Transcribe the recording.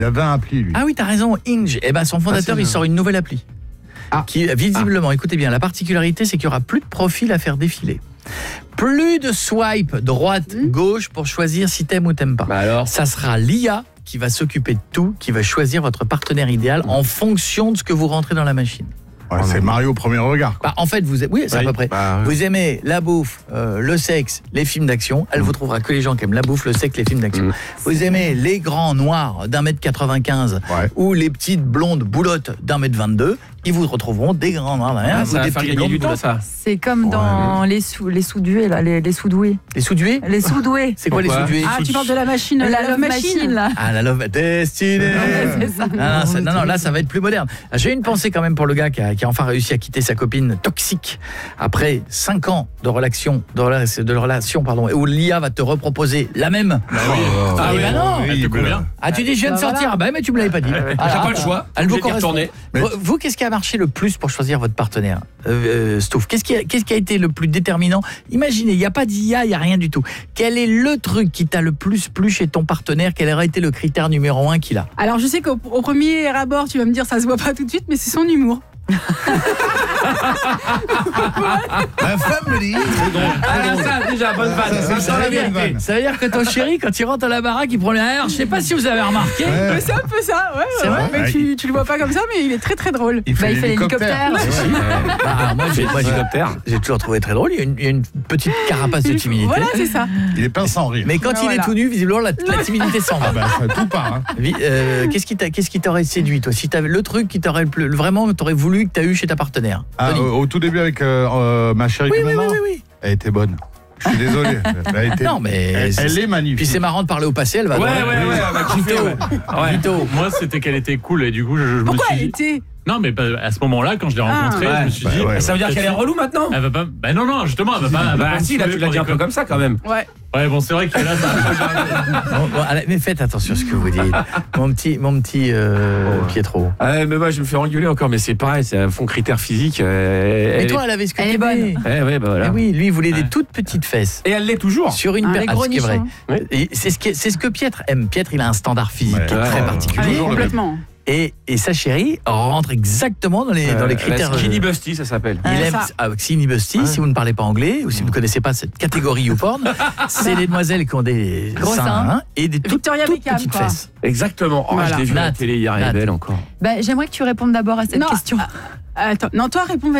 Il avait un appli, lui. Ah oui, t'as raison, Hinge. Eh ben, son fondateur, il sort une nouvelle appli. Qui, visiblement, écoutez bien, la particularité, c'est qu'il n'y aura plus de profil à faire défiler. Plus de swipe droite-gauche pour choisir si t'aimes ou t'aimes pas. Bah alors, ça sera l'IA qui va s'occuper de tout, qui va choisir votre partenaire idéal en fonction de ce que vous rentrez dans la machine. Ouais, c'est Mario au premier regard. Bah, en fait, oui, c'est à peu près. oui. Vous aimez la bouffe, le sexe, les films d'action. Elle vous trouvera que les gens qui aiment la bouffe, le sexe, les films d'action. Vous aimez les grands noirs d'1m95 ou les petites blondes boulottes d'1m22. Ils vous retrouveront des grands noirs derrière. ça va des faire petites gagner du blondes. temps, ça. C'est comme dans les sous-doués, là, les sous-doués. Les sous-doués. Les sous-doués. C'est quoi les sous-doués? Ah, tu parles de la machine, la Love Machine, là. Ah, la Love Destinée. C'est ça. Non, là, ça va être plus moderne. J'ai une pensée quand même pour le gars qui a enfin réussi à quitter sa copine toxique après 5 ans de relation, où l'IA va te reproposer la même. Ah oui, non. Elle te convient. Ah, tu dis je viens de sortir. Bah, mais tu me l'avais pas dit. T'as pas le choix. Elle vous Obligé d'y correspond. retourner. Vous, qu'est-ce qui a marché le plus pour choisir votre partenaire, Stouff? Qu'est-ce qui a été le plus déterminant? Imaginez, il n'y a pas d'IA, il n'y a rien du tout. Quel est le truc qui t'a le plus plu chez ton partenaire? Quel aurait été le critère numéro 1 qu'il a? Alors je sais qu'au premier abord, tu vas me dire ça se voit pas tout de suite, mais c'est son humour. Ma femme me dit. Ça, déjà, bonne vanne. Ça veut dire que ton chéri, quand il rentre à la baraque, il prend l'air. Je sais pas si vous avez remarqué. Mais c'est un peu ça, C'est vrai. Mais tu le vois pas comme ça, mais il est très très drôle. Il fait l'hélicoptère. Moi, j'ai toujours trouvé très drôle. Il y a une petite carapace de timidité. Voilà, c'est ça. Il est peint sans rire. Mais quand il est tout nu, visiblement, la timidité s'en va. Ah bah, ça tout part. Hein. Qu'est-ce qui t'aurait séduit, toi? Si t'avais le truc qui t'aurait vraiment, t'aurais voulu que t'as eu chez ta partenaire. Au tout début avec ma chérie. Oui. Elle était bonne. Je suis désolé. Elle a été... Non, mais elle est magnifique. Puis c'est marrant de parler au passé, elle va. Vito. Moi, c'était qu'elle était cool et du coup, je me Pourquoi suis elle dit... était... Non, mais à ce moment-là, quand je l'ai rencontrée, je me suis dit... Ça veut dire qu'elle est relou maintenant? Elle va pas... Bah non, justement, elle va pas... Bah si, là, tu l'as dit un peu comme ça quand même. Ouais, bon, c'est vrai que là, mais faites attention à ce que vous dites. Mon petit Pietro. Mais moi, je me fais engueuler encore, mais c'est pareil, c'est un fond critère physique. Et toi, elle avait ce que elle est t'aimais. bonne. Bah voilà. Oui, lui, il voulait des toutes petites fesses. Et elle l'est toujours. Sur une les gros ce qui est vrai. nichons. Et c'est ce que Pietre aime. Pietre, il a un standard physique qui est très particulier. Complètement. Et sa chérie rentre exactement dans les critères. Skinny Busty, ça s'appelle. Il aime Skinny Busty, si vous ne parlez pas anglais ou si vous ne connaissez pas cette catégorie YouPorn, c'est les demoiselles qui ont des gros seins et des toutes petites fesses. Exactement. Je l'ai vu à la télé hier, elle est belle encore. J'aimerais que tu répondes d'abord à cette question. Attends, non, toi réponds.